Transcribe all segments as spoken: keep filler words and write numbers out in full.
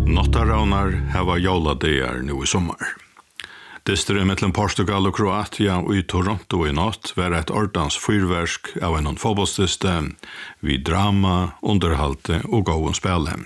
Nottaravnar hava jóladagar nu i sommar. Distri mellom Portugal og Kroatia og i Toronto i natt var et ordans fyrversk av en fotbollsdiste vid drama, underhalte og gåen spille.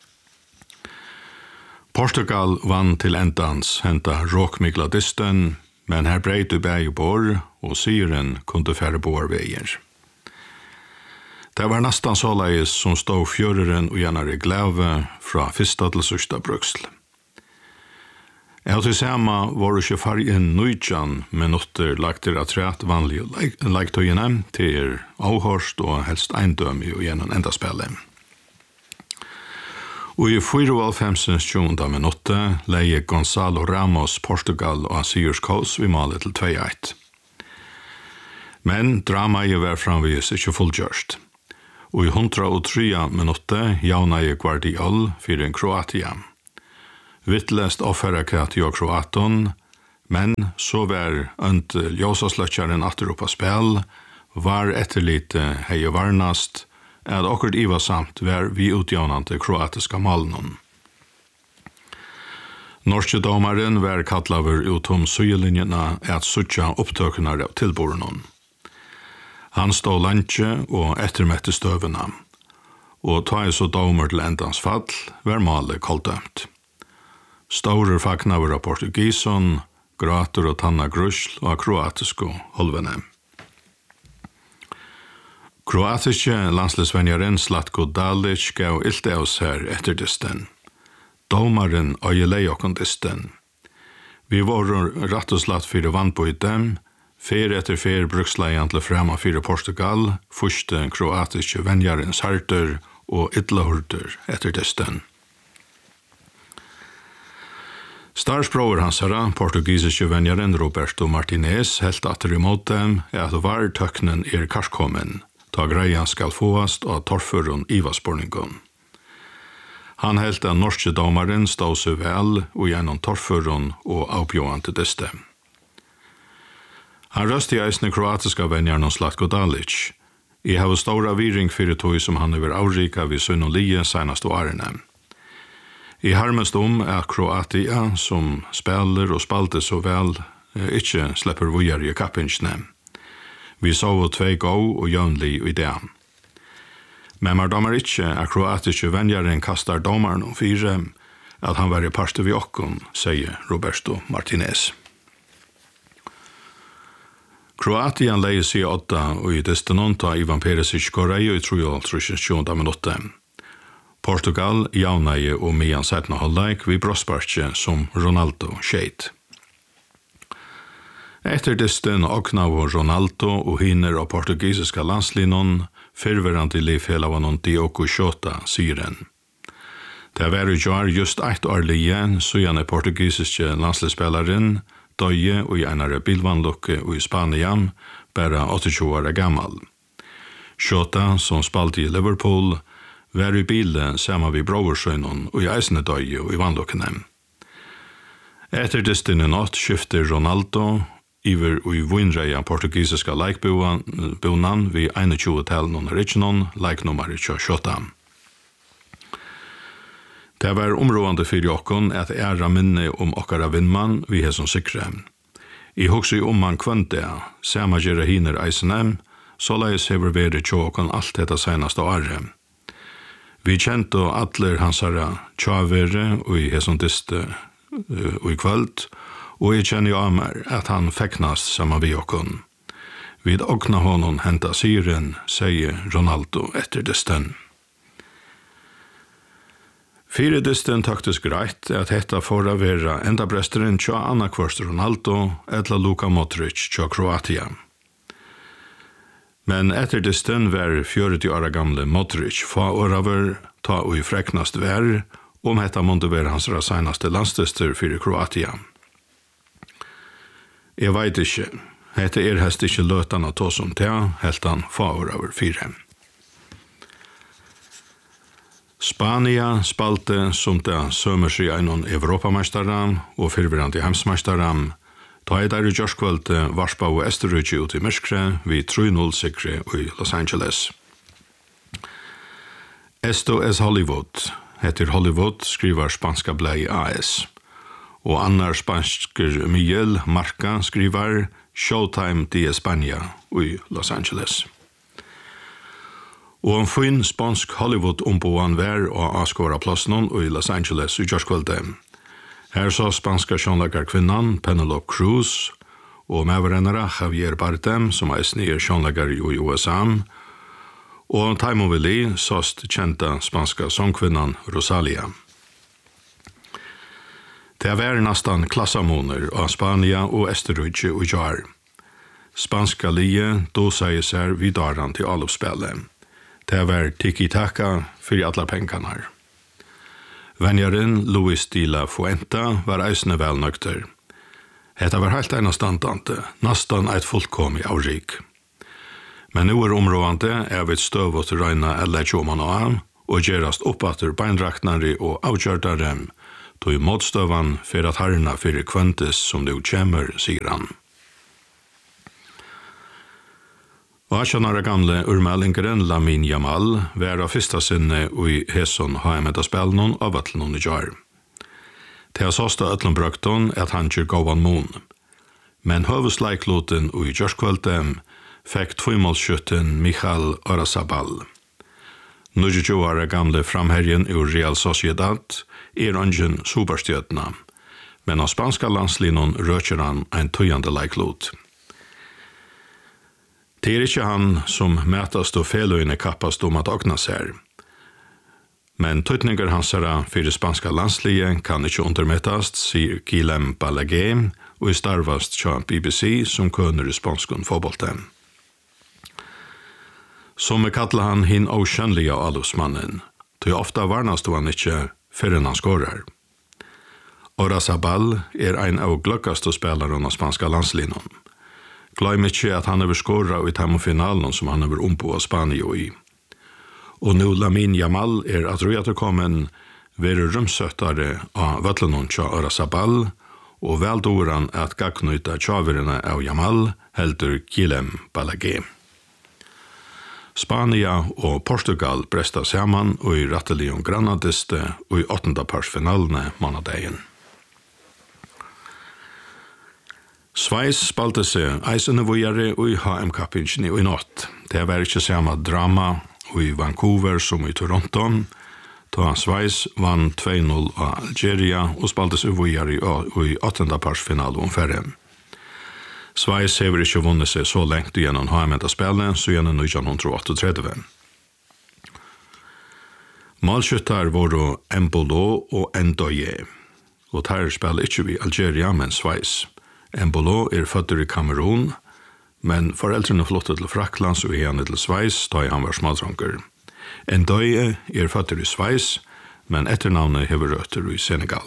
Portugal vann til endans henta råkmikla disten, men her breit du bæg bor, og syren kunde færre bor veier. Det var nästan så leis som stod fjöreren og gjenare glave fra fyrsta til sørsta bruksel. Jeg til sama var ikke fargen nøytjan minutter lagt til at rett vanlige leiktøyene til avhørst og helst eindømi og gjennom enda spillet. Og i fyrtioåtta tjugunda minutter leie Gonzalo Ramos Portugal og Asyrskås vi malet til två ett. Men dramaet var framvis ikke fullgjørst. Og i hundra og trea minutter jauna i Guardiol for en Kroatia. Vittlest offera Kroatia Kroaton, men så var ønt ljósasløtjaren atteropa spel, var etterlite hei varnast, at okkert iva samt var vi utjånande kroatiska malen. Norske domaren var kattlaver utom sygelinjena at suttja opptøknar av tilborenon. Han stod lantje og ettermette støvena, og ta i så domer til endans fall, var malet kalddømt. Store fagnaver av portugison, grater og tanna grusl og kroatisko holvene. Kroatiske landslisvenjaren Zlatko Dalic gav ilte av seg etter disten. Domaren øyelei okkon disten. Vi var rett og slett fyrir vann på i dem, Fer etter fer bruksleian til frema fyrir Portugal, fyrste kroatiske venjarens harter og idlahurter etter desten. Starsprover hans herra, portugisiske venjaren Roberto Martinez, helt atter imot dem, er at var tøknen er karskomen, ta greia skal fåast av torfurun ivasporningon. Han helt at norske domaren stod seg vel og gjennom torfurun og avbjående deste. Han røst i eisne kroatiska venjarnon Zlatko Dalic. Jeg har stora viring fyrir tog som han er avrika vid sunn og lie senast og arene. Jeg har mest om at Kroatia, som spelar og spalte så vel, ikke slipper vujar i kappingsne. Vi sov tvei gå og jønlig i det. Men man domar ikke at kroatiske venjaren kastar domaren om fire, at han var i parste vi okkon, sier Roberto Martinez. Kroatian leie seg åtta og i destenonta Ivan Perisic skorei og i trojal tjugosju minutter. Portugal javneie og mian setna halvleik vi brospartje som Ronaldo skjeit. Etter desten okna var Ronaldo og hiner av portugisiska landslinon fyrverandi livhelavan Diogo Jota syren. Det var jo just eitt år lien så gjerne portugisiske landslispelaren døye og i enare bilvannlukke og i Spaniam, bare åttiotjue år gammal. Jota, som spalte i Liverpool, var i bilen sammen vid broversøgnen og i eisne døye og i vannlukkene. Etter destinen åt skifter Ronaldo iver og i vinnreia portugisiska leikbonan vid einogtjue-talen og original leiknummer til Jota. Det var områdende for jokken at æra minne om okkara vinnmann vi er som sikre. I hokse om man kvønte, samme gjerne hiner eisene, så leis hever vere tjåken alt dette seneste året. Vi kjente atler hans herra tjavere og i hesson diste og i kvöld, og jeg kjenner jo av meg at han feknast samme vi jokken. Vid okna honom henta syren, sier Ronaldo etter disten. Fyre disten taktisk greit at hetta får å være enda bresteren tja Anna Kvarst Ronaldo eller Luka Modric tja Kroatia. Men etter disten var fjorti åra gamle Modric fa åraver ta og i freknast vær om hetta måtte være hans senaste landstister fyrir Kroatia. Jeg veit ikke, hetta er hest ikke løtana to som ta, helt han fa åraver fire. Spania spalte som det sømmer seg einon Europameisteren og fyrverandi heimsmeisteren, ta i der i Jørskvølte Varspa og Esterøyki ut i Myrskre vid tre null sikre i Los Angeles. S T S Hollywood heter Hollywood, skriver spanska blei A S. Og annar spansker Miguel Marca skriver Showtime de España i Los Angeles. Og en fin spansk Hollywood-omboan vær og avskåra plassnon i Los Angeles i Jørskvelde. Her så spanska sjånlagarkvinnan Penelope Cruz og medverrennere Javier Bardem, som er snir sjånlagar i U S A, og Taimon Willi såst kjenta spanska sångkvinnan Rosalia. Det er nästan klassamoner av Spania og Østerrike og Jar. Spanska lie då säger sig vidaran till allopspellet. Det var tiki-taka för alla pengarna. Vänjaren Luis de la Fuenta var eisne velnøkter. Hetta var helt enastandante, nästan ett fullkomlig avrik. Men nu er områdande er vi et støv åt røyna eller tjoman av, og gerast oppater beindraktnare og avgjørtare, tog i måtstøvan for at herna fyrir kventis som du kjemmer, sier han. Og atjanare gamle urmeldingeren Lamin Jamal var av fyrsta sinne i Heson H M spelnon av Ötlenon i Jar. Det har såsta Ötlon brøkton at han kjør gåvan mon. Men høvesleikloten i Jørskvelde fikk tvøymålskjøtten Michal Orazabal. nittiotjuåra gamle framherjen ur Real Sociedad er ungen superstjøtna, men av spanska landslinon røkjer han en tøyande leiklot. Det er ikke han som mætast og feløyne kappast om at åkna seg. Men tøytninger hansara for det spanska landslige kan ikke undermettast, sier Guillem Balaguer, og i starvast tja B B C som kønner i spanskun fotbolten. Som vi kallar han hin oskjønlige alosmannen, til ofta varnast han ikke før han skårer. Orazabal er ein av gløkkaste spelaren av spanska landslinon. Glöm ikke at han har skåret i termofinalen som han har ombo av Spania i. Og nu Lamin Jamal er at røyterkommen være rumsøttare av Vøtlenon tja Orazabal, og veldoran at gagknyta tjaverene av Jamal heldur Guillem Balaguer. Spania og Portugal bresta saman og i rattelion granadiste og i åttendaparsfinalene manadagen. Sveis spalte seg eisende vujare og i H M-kappingen i natt. Det var ikke samme drama i Vancouver som i Toronto, da Sveis vann två noll av Algeria og spalte seg vujare i åttendaparsfinalen om ferien. Sveis hever ikke vunnet seg så lengt gjennom H M-spillet, så gjennom nittonhundraåttiotrettio. Malskyttar var Embolo og Ndoye, og der spiller ikke vi Algeria, men Sveis. Embolo er født i Kamerun, men foreldrene flottet til Fraklands og igjen til Sveis, da han var smaltronker. Ndoye er født i Sveis, men etternavnet hever røtter i Senegal.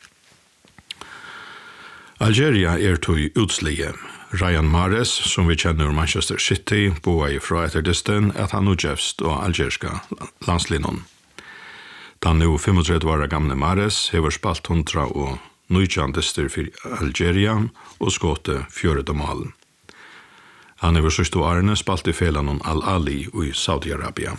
Algeria er tog utslige. Ryan Mahrez, som vi kjenner ur Manchester City, boer ifra etterdisten at han nå gjevst og algerska landslinon. Den nå trettiofem år gamle Mahrez hever spalt hundra og nitjan dister for Algeria og skåte fjøret malen. Han hever sørste årene spalt i felanon Al-Ali i Saudi-Arabia.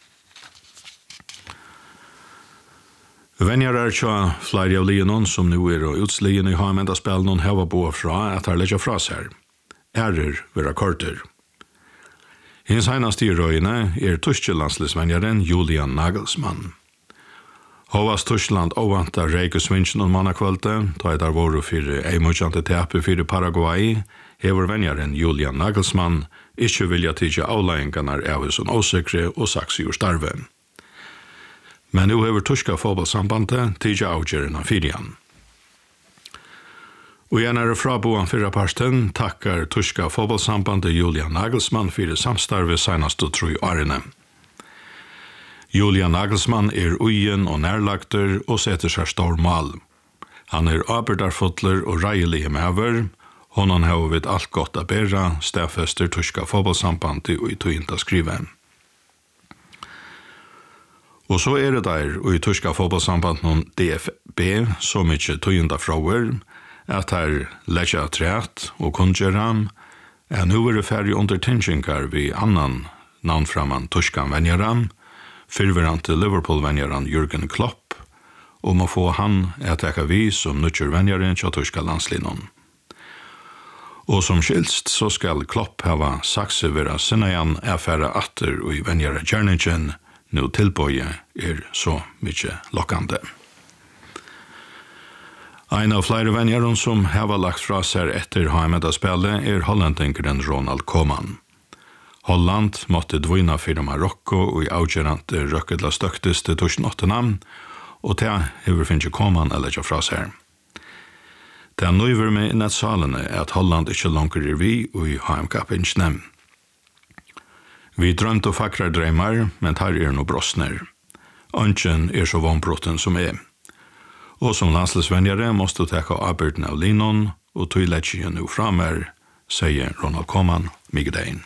Venjarar tja flere av lienon som nu er og utslien i H M-spelnon heva boa fra at her leggja fra seg. Ærer vera korter. Hins heinast i røyene er tysklandslisvenjaren Julian Nagelsmann. Hovas Tyskland ovanta reikusvinsjen og mannakvalde, da er der våru fyrir eimutjante tepe fyrir Paraguay, hever venjaren Julian Nagelsmann ikkje vilja tidja avleienganar av hos osikre og saksi ur starve. Men nu hever tyska fotballsambandet tidja avgjørende fyrjan. Og igjen er det fraboan fyrra parsten takkar tyska fotballsambandet Julian Nagelsmann fyrir samstarve senast og tru årene. Julian Nagelsmann er uien og nærlagter og setter seg stor mal. Han er arbeidarfotler og reilige mever. Honan har vi alt godt å bæra, stedfester tyska fotballsambandet og i tøynta skriven. Og så er det der, og i tyska fotballsambandet D F B, så mykje tøynda fråer, at her leggja træt og kunngjøran, er nu er det ferdig under tingingar vi annan navnframman tyskan venjaran, fyrverante Liverpool-vänjaren Jürgen Klopp, om å få han at eka vi som nødger vennjaren til tyska landslinjen. Og som skilst så skal Klopp hava sakse vera sinnajan affæra atter og i vennjare gjerningen, nå tilbøye er så mykje lokkande. Ein av flere vennjaren som hava lagt fra seg etter Hameda-spillet er hollandingeren Ronald Koeman. Holland måtte dvina fyrir Marokko og i avgjerante røkkedla støktes til tusen åtte namn, og det hever finnje Koeman eller ikke fra seg. Det er nøyver med i nettsalene at Holland ikke langer er vi og i H M-kappingen. Vi drømte og fakrar dreymar, men her er no brosner. Ønsken er så vonbrotten som er. Og som landslæsvenjare måste du teka arbeiden av linon, og tog letje nu framer, sier Ronald Koeman, migdein.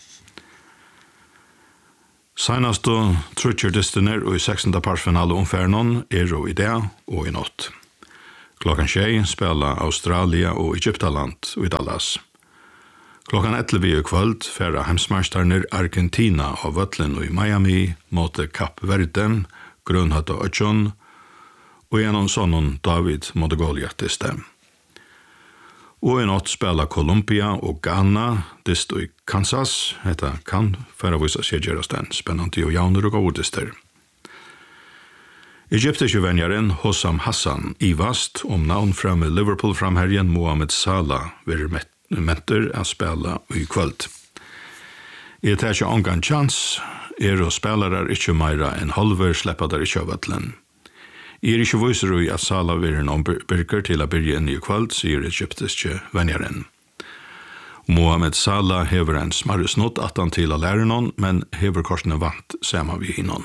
Senast og trutjer distiner og i seksende partsfinale omfernon er jo i det og i nått. Klokkan tjei spela Australia og Egyptaland og i Dallas. Klokkan elleve i kvöld færa heimsmeistarner Argentina av Vøtlen og i Miami mot Kapp Verde, Grønhatt og Øtjon, og gjennom sånn David mot Goliath-diste. Og i nått spela Colombia og Ghana, dist og i Kansas, hetta kan færa vissa sjegerast den, spennende og jauner og gårdister. Egyptiske vennjaren Hossam Hassan ivast om navn fremme Liverpool-framherjen Mohamed Salah vil menter å spela i kvöld. Jeg tar ikke ångan chans, er og spelare ikke meira enn halver sleppa der ikke av Vøtlen. Jeg er ikke viser i at Salah vil noen byrker til å byrje inn i kvöld, sier egyptiske vennjaren. Mohamed Salah hever en smarre snott at han til å lære noen, men hever korsene vant sama vi innan.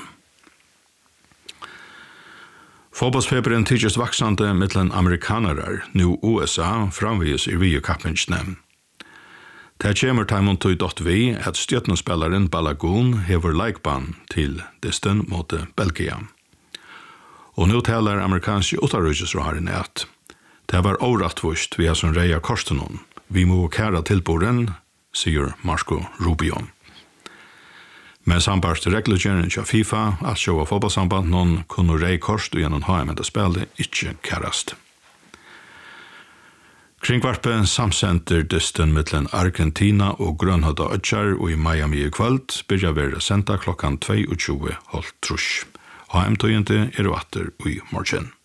Fotbollsfeberen tidligst vaksande mittlen amerikanarar, nu U S A, framvis i vi og kappingene. Det kommer taimon til dott vi at stjøtnespilleren Balagun hever leikban til disten mot Belgia. Og nu talar amerikanske utarrydgesråharen at det var årettvust vi har som reia korstenon. Vi må kæra tilboren, sier Marco Rubio. Men sambart reglegjeringen til FIFA, at sjåa fotballsamband noen kunne rei korst og gjennom H M-spillet ikke kærast. Kringvarpe samsenter dysten mittlen Argentina og Grønhødda Øtjar og i Miami i kvöld byrja være senta klokkan tjueto halvtrus. H M-tøyente er vatter i morgen.